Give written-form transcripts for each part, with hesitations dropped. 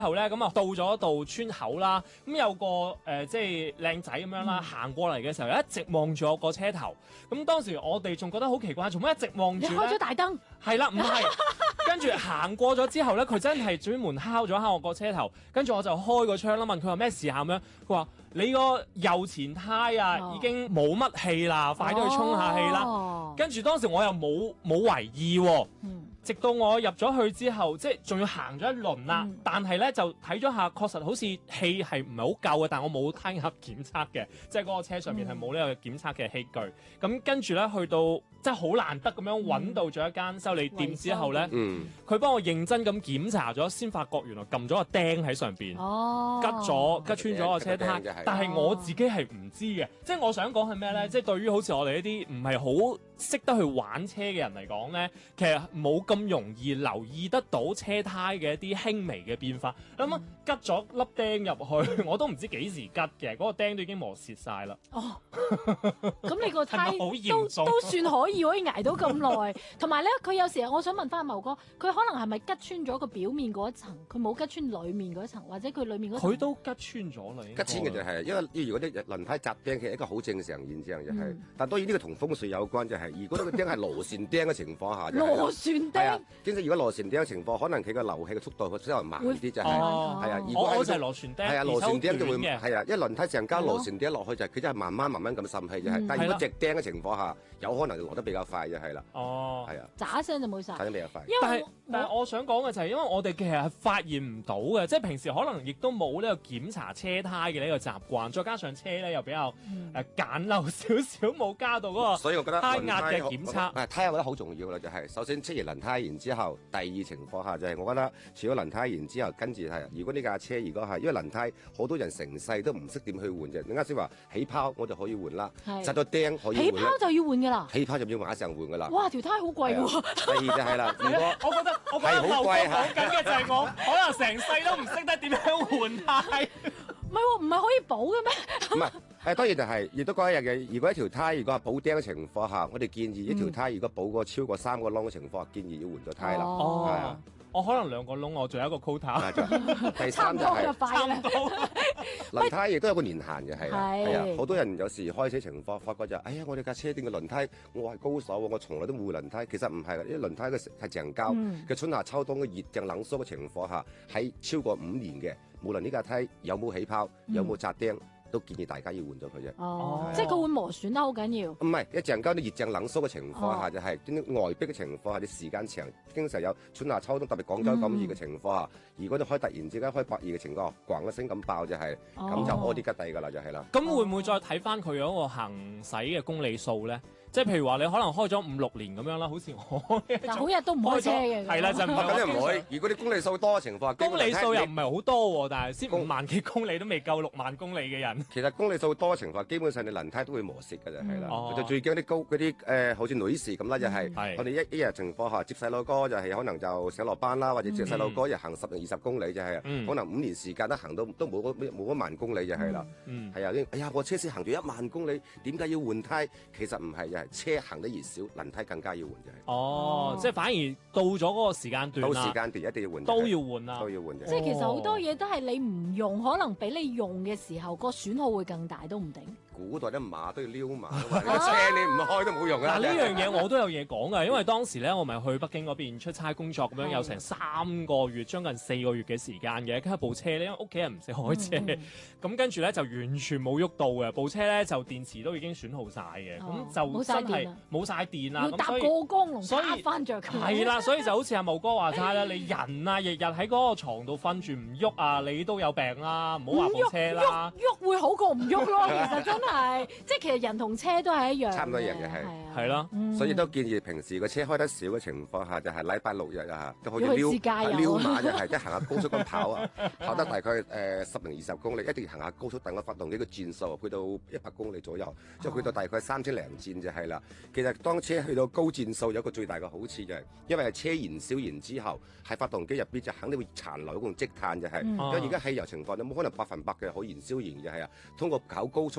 後咧咁啊到咗道村口啦，咁有個即係靚仔咁樣啦，行過嚟嘅時候一直望住我個車頭，咁當時我哋仲覺得好奇怪，做乜一直望住咧？ 你開咗大燈？ 係啦，唔係，跟住行過咗之後咧，佢真係專門敲咗下我個車頭，跟住我就開個窗啦，問佢話咩事啊咁樣，佢話你個右前胎啊已經冇乜氣啦，快啲去充下氣啦。跟住當時我又冇為意喎。直到我入咗去之後，即係仲要行咗一輪啦，但係咧就睇咗下，確實好似氣係唔係好夠嘅，但我冇胎壓檢測嘅，即係嗰個車上面係冇呢個檢測嘅器具。咁跟住咧去到即係好難得咁樣揾到咗一間修理店之後咧，佢幫我認真咁檢查咗，先發覺原來撳咗個釘喺上邊，吉穿咗個車胎，但係我自己係唔知嘅。即係我想講係咩咧？即係對於好似我哋呢啲唔係好識得去玩車嘅人嚟講咧，其實冇咁容易留意得到車胎嘅一啲輕微嘅變化。咁啊，吉咗粒釘入去，我都唔知幾時吉嘅，嗰個釘都已經磨蝕晒啦。 哦，咁你個胎係咪好嚴重？ 都算可以捱到咁耐。同埋咧，佢有時我想問翻阿茂哥，佢可能係咪吉穿咗個表面嗰一層，佢冇吉穿裡面嗰一層，或者佢裡面嗰層？ 佢都吉穿咗啦。 吉穿嘅就係因為如果啲輪胎扎釘，其實一個好正常現象就係，但當然呢個同風水有關，就係如果呢個釘係螺旋釘嘅情況下， 螺旋釘。 即係如果螺旋釘嘅情況，可能佢個流氣嘅速度會稍微慢啲，就係係啊。如果我就係螺旋釘， 係啊，螺旋釘就會嘅係啊，一輪胎成交螺旋釘落去就係佢真係慢慢咁滲氣就係。但係如果直釘嘅情況下，有可能就落得比較快就係啦。 哦， 係啊， 喳一聲就冇晒。 睇得比較快。 但係我想講嘅就係，因為我哋其實係發現唔到嘅，即係平時可能亦都冇呢個檢查車胎嘅呢個習慣，再加上車咧又比較簡陋少少，冇加到嗰個， 所以我覺得胎壓嘅檢測。 胎壓我覺得好重要啦，就係首先出完輪胎，然之後第二情況下就係我覺得除咗輪胎，然之後跟住係，如果呢架車如果係因為輪胎好多人成世都唔識點去換嘅，你啱先話起泡我就可以換啦，扎到釘可以換。 起泡就要換㗎啦， 起泡就要馬上換㗎啦。 哇，條胎好貴喎。 第二就係啦，如果我覺得係好貴嚇， 講緊嘅就係我可能成世都唔識得點樣換胎。 唔係喎，唔係可以補嘅咩？ 唔係，當然就係亦都講一樣嘅。如果一條胎如果係補釘嘅情況下，我哋建議一條胎如果補過超過3個窿嘅情況下，建議要換咗胎啦。係啊， 我可能2個窿，我仲有一個 quota。 第三就係差唔多。 輪胎亦都有個年限嘅，係啊，好多人有時開車情況，發覺就哎呀，我哋架車點嘅輪胎，我係高手喎，我從來都冇換輪胎。其實唔係嘅，因為輪胎嘅係橡膠，嘅春夏秋冬嘅熱脹冷縮嘅情況下，喺超過5年嘅，無論呢架胎有冇起泡，有冇扎釘，都建議大家要換咗佢啫。 哦，即係佢會磨損得好緊要。 唔係，一橡膠啲熱脹冷縮嘅情況下，就係啲外壁嘅情況下，啲時間長，經常有春夏秋冬，特別廣州咁熱嘅情況下，如果你突然之間開8熱嘅情況，咣一聲咁爆就係，咁就屙啲吉底㗎啦，就係啦。 咁會唔會再睇翻佢嗰個行駛嘅公里數咧？即係譬如話你可能開咗5-6年咁樣啦，好似我但好日都唔開車嘅。 係啦，就唔係咁又唔可以。如果你公里數多嘅情況下， 公里數又唔係好多喎，但係先5萬幾公里都未夠6萬公里嘅人。 其實公里數多嘅情況下，基本上你輪胎都會磨蝕㗎，就係啦。就最驚啲高嗰啲好似女士咁啦，就係我哋一日情況下接細路哥就係可能就上落班啦，或者接細路哥又行10-20公里就係，可能5年時間都行到都冇1萬公里就係啦。係啊，哎呀，我車先行咗1萬公里，點解要換胎？其實唔係，就係車行得越少，輪胎更加要換就係。 哦，即係反而到咗嗰個時間段， 到時間段一定要換， 都要換啦， 都要換。 即係其實好多嘢都係你唔用，可能比你用嘅時候個損耗會更大都唔定。 古代啲馬都要撩馬，你個車你唔開都冇用啊！ 嗱，呢樣嘢我都有嘢講㗎，因為當時咧我咪去北京嗰邊出差工作咁樣，有成3個月，將近4個月嘅時間嘅，跟住部車咧，因為屋企人唔識開車，咁跟住咧就完全冇喐到嘅，部車咧就電池都已經損耗晒嘅，咁就真係冇晒電啦， 要搭過江龍打翻着佢。 係啦，所以就好似阿茂哥話齋啦，你人啊日日喺嗰個床度瞓住唔喐啊，你都有病啦，唔好話部車啦， 喐會好過唔喐咯，其實真係，即係其實人同車都係一樣， 差唔多一樣嘅係咯， 所以都建議平時個車開得少嘅情況下，就係禮拜6日啊，都可以撩馬就係即係行下高速咁跑啊，跑得大概10-20公里，一定要行下高速，等個發動機個轉數去到100公里左右，即係去到大概3000零轉就係啦。其實當車去到高轉數有一個最大嘅好處就係，因為係車燃燒完之後，喺發動機入邊就肯定會殘留嗰種積碳就係，因為而家汽油情況你冇可能100%嘅可燃燒燃就係啊，通過跑高速嘅情況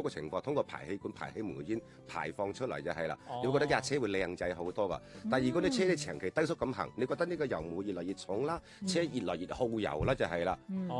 通過排氣管、排氣門嘅煙排放出嚟就係啦。 哦你會覺得架車會靚仔好多㗎。但係如果你車你長期低速咁行，你覺得呢個油門會越嚟越重啦，車越嚟越耗油啦就係啦。 嗯